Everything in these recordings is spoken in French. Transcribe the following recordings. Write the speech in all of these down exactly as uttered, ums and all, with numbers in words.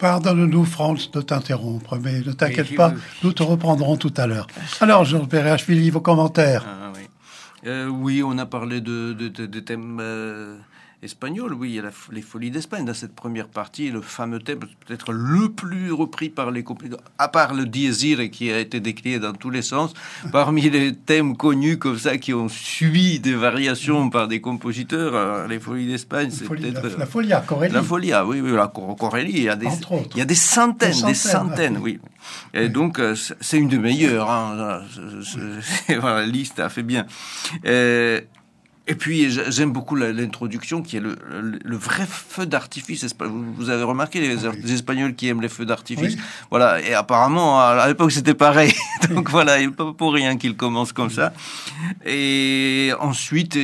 Pardonne-nous, Franz, de t'interrompre, mais ne t'inquiète pas, nous te reprendrons tout à l'heure. Alors, Jean Pereashvili, vos commentaires. Ah, oui. Euh, oui, on a parlé de, de, de, de thèmes euh, espagnols. Oui, il y a la, les Folies d'Espagne dans cette première partie. Le fameux thème, peut-être le plus repris par les compositeurs, à part le Dies Irae qui a été décliné dans tous les sens. Parmi les thèmes connus comme ça qui ont subi des variations par des compositeurs, alors, les Folies d'Espagne, c'est folie, peut-être la, la Folia, Corelli. La Folia, oui, oui, la Corelli. Il y a des, il y a des centaines, des centaines, des centaines oui. Et oui. donc, euh, c'est une des meilleures. Hein. Voilà, la liste a fait bien. Euh, et puis, j'aime beaucoup l'introduction qui est le, le, le vrai feu d'artifice. Vous avez remarqué les, oui. les Espagnols qui aiment les feux d'artifice. Oui. Voilà. Et apparemment, à l'époque, c'était pareil. Donc voilà, il n'est pas pour rien qu'il commence comme ça. Et ensuite,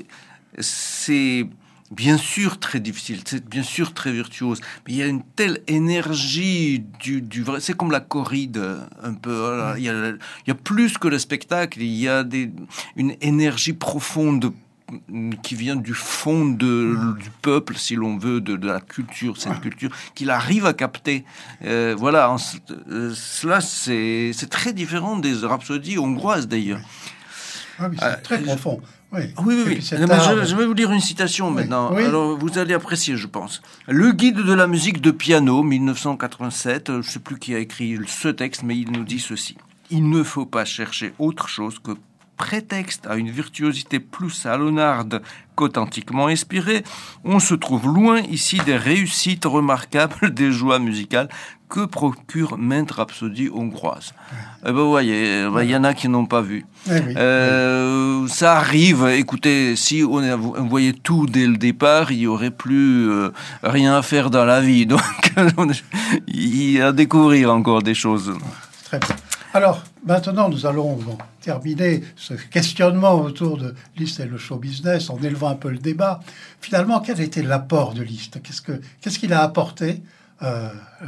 c'est bien sûr très difficile, c'est bien sûr très virtuose, mais il y a une telle énergie du, du vrai, c'est comme la corride un peu, voilà. il, y a, il y a plus que le spectacle, il y a des, une énergie profonde qui vient du fond de, du peuple, si l'on veut, de, de la culture, cette culture, qu'il arrive à capter. Euh, voilà, en, euh, cela c'est, c'est très différent des rhapsodies hongroises d'ailleurs. Ah oui, c'est euh, très profond. Oui, oui, oui. oui. Je, je vais vous lire une citation oui. maintenant. Oui. Alors, vous allez apprécier, je pense. Le guide de la musique de piano, dix-neuf cent quatre-vingt-sept. Je ne sais plus qui a écrit ce texte, mais il nous dit ceci. Il ne faut pas chercher autre chose que prétexte à une virtuosité plus salonnarde qu'authentiquement inspirée. On se trouve loin ici des réussites remarquables des joies musicales que procure maintes rhapsodies hongroises. Eh ben, vous voyez, il ouais. y en a qui n'ont pas vu. Eh oui, euh, oui. Ça arrive. Écoutez, si on, on voyait tout dès le départ, il y aurait plus euh, rien à faire dans la vie. Donc, il y a à découvrir encore des choses. Très bien. Alors, maintenant, nous allons bon, terminer ce questionnement autour de Liszt et le show business en élevant un peu le débat. Finalement, quel était l'apport de Liszt ? Qu'est-ce que, qu'est-ce qu'il a apporté, euh, lui ?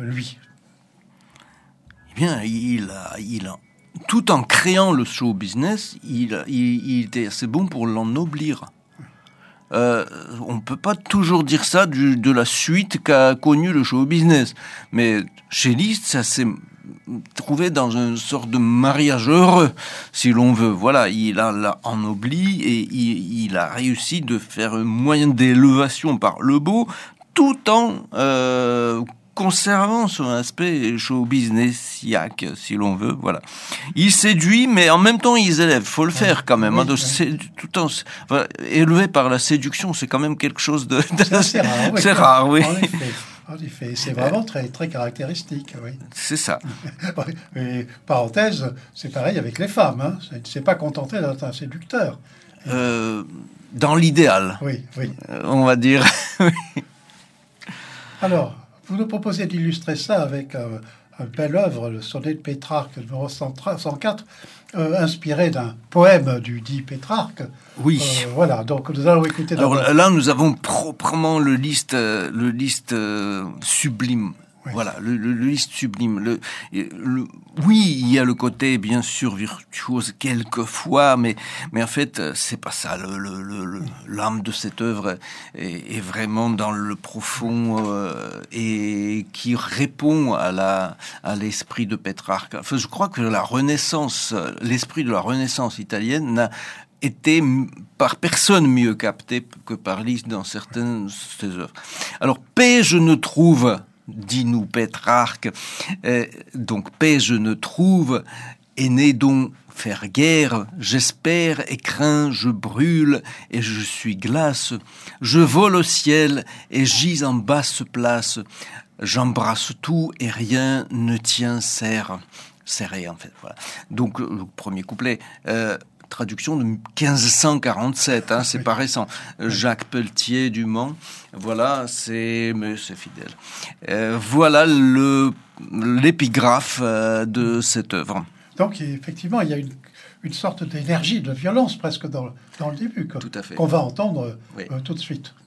Eh bien, il a, il a, tout en créant le show business, il, il, il était assez bon pour l'ennoblir. Euh, on ne peut pas toujours dire ça du, de la suite qu'a connu le show business. Mais chez Liszt, ça s'est trouvé dans une sorte de mariage heureux, si l'on veut. Voilà, il a l'a ennobli et il, il a réussi de faire un moyen d'élévation par le beau, tout en euh, conservant son aspect show businessiaque, si l'on veut. Voilà. Il séduit, mais en même temps, il élève. Faut le faire quand même. Oui, hein, de oui. sédu- tout en enfin, élevé par la séduction, c'est quand même quelque chose de. de c'est assez rare. Oui, c'est rare, oui. En effet. En effet, c'est vraiment très, très caractéristique, oui. C'est ça. Et parenthèse, c'est pareil avec les femmes, hein. C'est, c'est pas contenté d'être un séducteur. Euh, dans l'idéal. Oui, oui. Euh, on va dire. Alors, vous nous proposez d'illustrer ça avec euh, une belle œuvre, le sonnet de Pétrarque numéro cent quatre, euh, inspiré d'un poème du dit Pétrarque. Oui. Euh, voilà, donc nous allons écouter d'abord. Alors là, nous avons proprement le Liszt, euh, le Liszt euh, sublime. Oui. Voilà, le, le, le Liszt sublime. Le, le, oui, il y a le côté bien sûr virtuose quelquefois, mais mais en fait, c'est pas ça. Le, le, le, l'âme de cette œuvre est, est vraiment dans le profond euh, et qui répond à la à l'esprit de Pétrarque. Enfin, je crois que la Renaissance, l'esprit de la Renaissance italienne n'a été par personne mieux capté que par Liszt dans certaines de ses œuvres. Alors, paix, je ne trouve, dit-nous Pétrarque, euh, donc paix, je ne trouve, et né donc faire guerre, j'espère et crains, je brûle et je suis glace, je vole au ciel et gis en basse place, j'embrasse tout et rien ne tient serre, serré en fait, voilà. Donc, le premier couplet, euh, traduction de quinze cent quarante-sept, hein, c'est pas récent. Jacques Pelletier du Mans, voilà, c'est, mais c'est fidèle. Euh, voilà le l'épigraphe euh, de cette œuvre. Donc effectivement, il y a une, une sorte d'énergie, de violence presque dans, dans le début, quoi, tout à fait. qu'on va entendre oui. euh, tout de suite.